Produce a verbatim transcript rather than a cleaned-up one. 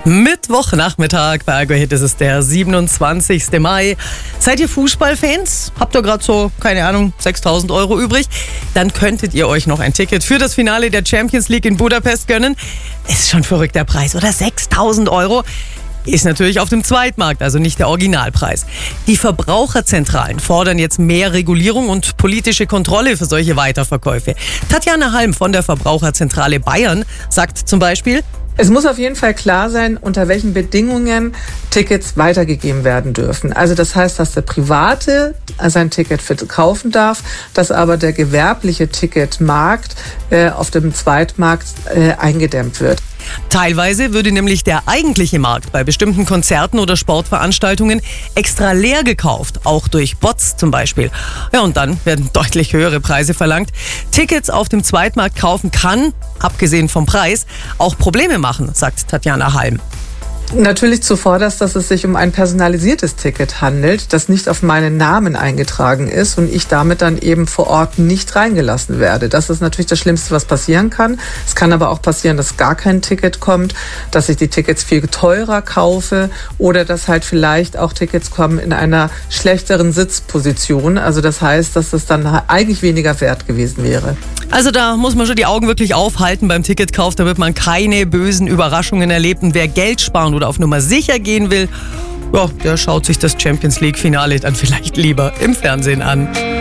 Mittwochnachmittag bei Algo Hit, es ist der siebenundzwanzigste Mai. Seid ihr Fußballfans? Habt ihr gerade so, keine Ahnung, sechstausend Euro übrig? Dann könntet ihr euch noch ein Ticket für das Finale der Champions League in Budapest gönnen. Ist schon verrückt der Preis, oder? sechstausend Euro. Ist natürlich auf dem Zweitmarkt, also nicht der Originalpreis. Die Verbraucherzentralen fordern jetzt mehr Regulierung und politische Kontrolle für solche Weiterverkäufe. Tatjana Halm von der Verbraucherzentrale Bayern sagt zum Beispiel: Es muss auf jeden Fall klar sein, unter welchen Bedingungen Tickets weitergegeben werden dürfen. Also das heißt, dass der Private sein Ticket verkaufen darf, dass aber der gewerbliche Ticketmarkt äh, auf dem Zweitmarkt äh, eingedämmt wird. Teilweise würde nämlich der eigentliche Markt bei bestimmten Konzerten oder Sportveranstaltungen extra leer gekauft, auch durch Bots zum Beispiel. Ja, und dann werden deutlich höhere Preise verlangt. Tickets auf dem Zweitmarkt kaufen kann, abgesehen vom Preis, auch Probleme machen, sagt Tatjana Halm. Natürlich zuvorderst, dass es sich um ein personalisiertes Ticket handelt, das nicht auf meinen Namen eingetragen ist und ich damit dann eben vor Ort nicht reingelassen werde. Das ist natürlich das Schlimmste, was passieren kann. Es kann aber auch passieren, dass gar kein Ticket kommt, dass ich die Tickets viel teurer kaufe oder dass halt vielleicht auch Tickets kommen in einer schlechteren Sitzposition. Also das heißt, dass es dann eigentlich weniger wert gewesen wäre. Also da muss man schon die Augen wirklich aufhalten beim Ticketkauf, damit man keine bösen Überraschungen erlebt. Und wer Geld sparen oder auf Nummer sicher gehen will, ja, der schaut sich das Champions League Finale dann vielleicht lieber im Fernsehen an.